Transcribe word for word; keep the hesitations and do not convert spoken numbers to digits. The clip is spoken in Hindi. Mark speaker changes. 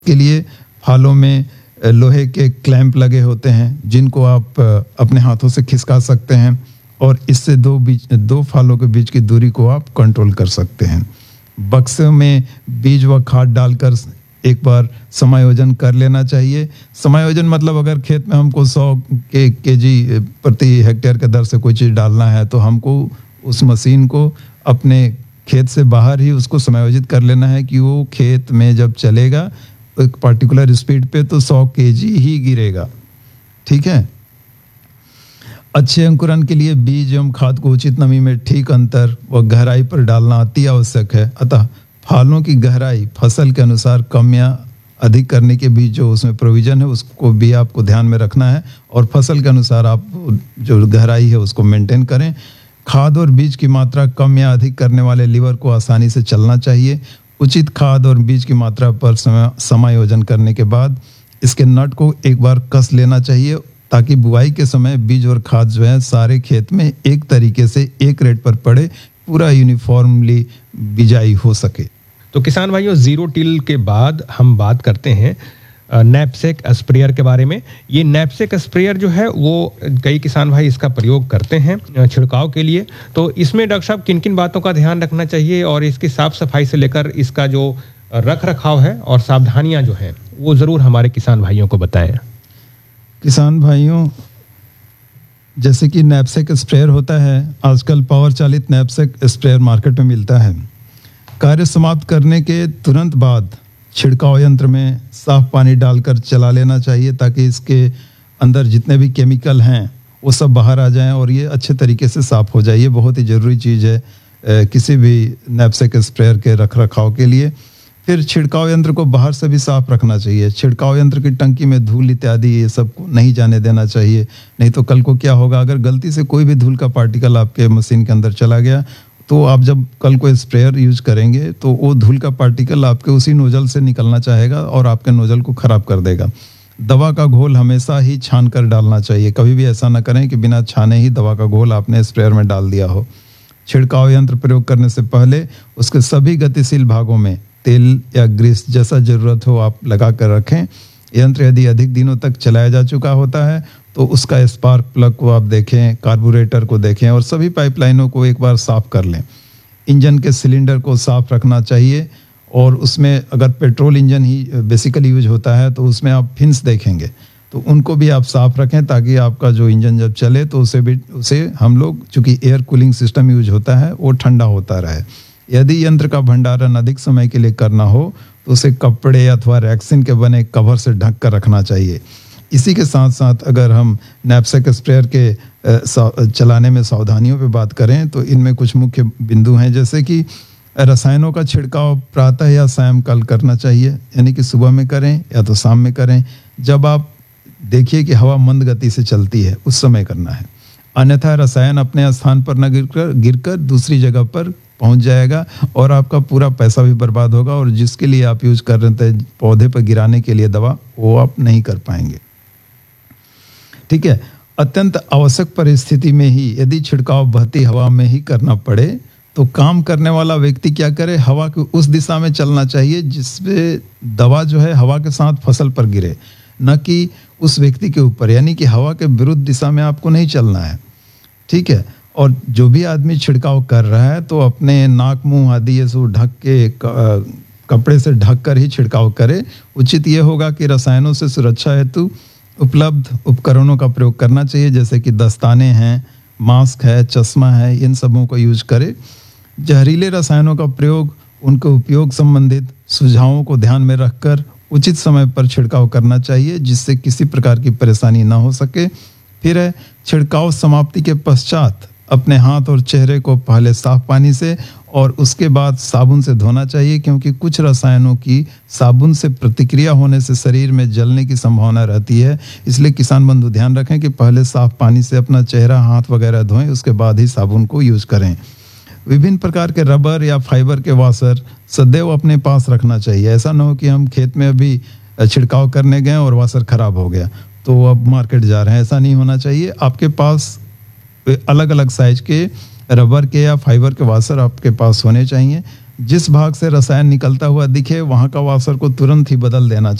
Speaker 1: के लिए फालों में लोहे के क्लैंप लगे होते हैं जिनको आप अपने हाथों से खिसका सकते हैं और इससे दो बीच दो फालों के बीच की दूरी को आप कंट्रोल कर सकते हैं। बक्से में बीज व खाद डालकर एक बार समायोजन कर लेना चाहिए। समायोजन मतलब अगर खेत में हमको सौ के केजी प्रति हेक्टेयर के दर से कोई चीज़ डालना है तो हमको उस मशीन को अपने खेत से बाहर ही उसको समायोजित कर लेना है कि वो खेत में जब चलेगा एक पर्टिकुलर स्पीड पे तो सौ केजी ही गिरेगा। ठीक है। अच्छे अंकुरण के लिए बीज एवं खाद को उचित नमी में ठीक अंतर व गहराई पर डालना अति आवश्यक है। अतः फालों की गहराई फसल के अनुसार कम या अधिक करने के भी जो उसमें प्रोविजन है उसको भी आपको ध्यान में रखना है और फसल के अनुसार आप जो गहराई है उसको मेंटेन करें। खाद और बीज की मात्रा कम या अधिक करने वाले लीवर को आसानी से चलना चाहिए। उचित खाद और बीज की मात्रा पर समायोजन करने के बाद इसके नट को एक बार कस लेना चाहिए ताकि बुआई के समय बीज और खाद जो है सारे खेत में एक तरीके से एक रेट पर पड़े, पूरा यूनिफॉर्मली बिजाई हो सके।
Speaker 2: तो किसान भाइयों, जीरो टिल के बाद हम बात करते हैं नैपसेक स्प्रेयर के बारे में। ये नैपसेक स्प्रेयर जो है वो कई किसान भाई इसका प्रयोग करते हैं छिड़काव के लिए। तो इसमें डॉक्टर साहब किन किन बातों का ध्यान रखना चाहिए और इसकी साफ सफाई से लेकर इसका जो रख रखाव है और सावधानियां जो हैं वो ज़रूर हमारे किसान भाइयों को बताएं।
Speaker 1: किसान भाइयों, जैसे कि नैपसेक स्प्रेयर होता है, आजकल पावर चालित नैपसेक स्प्रेयर मार्केट में मिलता है। कार्य समाप्त करने के तुरंत बाद छिड़काव यंत्र में साफ पानी डालकर चला लेना चाहिए ताकि इसके अंदर जितने भी केमिकल हैं वो सब बाहर आ जाएं और ये अच्छे तरीके से साफ हो जाए। ये बहुत ही ज़रूरी चीज़ है ए, किसी भी नैपसेक स्प्रेयर के रख रखाव के लिए। फिर छिड़काव यंत्र को बाहर से भी साफ रखना चाहिए। छिड़काव यंत्र की टंकी में धूल इत्यादि ये सब को नहीं जाने देना चाहिए, नहीं तो कल को क्या होगा, अगर गलती से कोई भी धूल का पार्टिकल आपके मशीन के अंदर चला गया तो आप जब कल को स्प्रेयर यूज करेंगे तो वो धूल का पार्टिकल आपके उसी नोजल से निकलना चाहेगा और आपके नोजल को खराब कर देगा। दवा का घोल हमेशा ही छान कर डालना चाहिए। कभी भी ऐसा ना करें कि बिना छाने ही दवा का घोल आपने स्प्रेयर में डाल दिया हो। छिड़काव यंत्र प्रयोग करने से पहले उसके सभी गतिशील भागों में तेल या ग्रीस जैसा जरूरत हो आप लगा कर रखें। यंत्र यदि अधिक दिनों तक चलाया जा चुका होता है तो उसका स्पार्क प्लग को आप देखें, कार्बोरेटर को देखें और सभी पाइपलाइनों को एक बार साफ कर लें। इंजन के सिलेंडर को साफ रखना चाहिए और उसमें अगर पेट्रोल इंजन ही बेसिकली यूज होता है तो उसमें आप फिन्स देखेंगे तो उनको भी आप साफ रखें ताकि आपका जो इंजन जब चले तो उसे भी उसे हम लोग, चूँकि एयर कूलिंग सिस्टम यूज होता है, वो ठंडा होता रहे। यदि यंत्र का भंडारण अधिक समय के लिए करना हो तो उसे कपड़े अथवा रैक्सिन के बने कवर से ढक कर रखना चाहिए। इसी के साथ साथ अगर हम नैपसेक स्प्रेयर के चलाने में सावधानियों पे बात करें तो इनमें कुछ मुख्य बिंदु हैं, जैसे कि रसायनों का छिड़काव प्रातः या सायंकाल करना चाहिए, यानी कि सुबह में करें या तो शाम में करें। जब आप देखिए कि हवा मंद गति से चलती है उस समय करना है, अन्यथा रसायन अपने स्थान पर न गिरकर गिरकर दूसरी जगह पर पहुंच जाएगा और आपका पूरा पैसा भी बर्बाद होगा और जिसके लिए आप यूज कर रहे थे पौधे पर गिराने के लिए दवा, वो आप नहीं कर पाएंगे। ठीक है। अत्यंत आवश्यक परिस्थिति में ही यदि छिड़काव बहती हवा में ही करना पड़े तो काम करने वाला व्यक्ति क्या करे, हवा की उस दिशा में चलना चाहिए जिसमें दवा जो है हवा के साथ फसल पर गिरे, न कि उस व्यक्ति के ऊपर, यानी कि हवा के विरुद्ध दिशा में आपको नहीं चलना है। ठीक है। और जो भी आदमी छिड़काव कर रहा है तो अपने नाक मुंह आदि ये सब ढक के कपड़े से ढक कर ही छिड़काव करे। उचित ये होगा कि रसायनों से सुरक्षा हेतु उपलब्ध उपकरणों का प्रयोग करना चाहिए, जैसे कि दस्ताने हैं, मास्क है, चश्मा है, इन सबों को यूज करें। जहरीले रसायनों का प्रयोग उनके उपयोग संबंधित सुझावों को ध्यान में रखकर उचित समय पर छिड़काव करना चाहिए जिससे किसी प्रकार की परेशानी ना हो सके। फिर है छिड़काव समाप्ति के पश्चात अपने हाथ और चेहरे को पहले साफ पानी से और उसके बाद साबुन से धोना चाहिए, क्योंकि कुछ रसायनों की साबुन से प्रतिक्रिया होने से शरीर में जलने की संभावना रहती है। इसलिए किसान बंधु ध्यान रखें कि पहले साफ पानी से अपना चेहरा, हाथ वगैरह धोएं, उसके बाद ही साबुन को यूज करें। विभिन्न प्रकार के रबर या फाइबर के वाशर सदैव अपने पास रखना चाहिए। ऐसा ना हो कि हम खेत में अभी छिड़काव करने गए और वाशर खराब हो गया तो अब मार्केट जा रहे हैं, ऐसा नहीं होना चाहिए। आपके पास अलग अलग साइज के रबर के या फाइबर के वाशर आपके पास होने चाहिए जिस भाग से रसायन निकलता हुआ दिखे वहां का वाशर को तुरंत ही बदल देना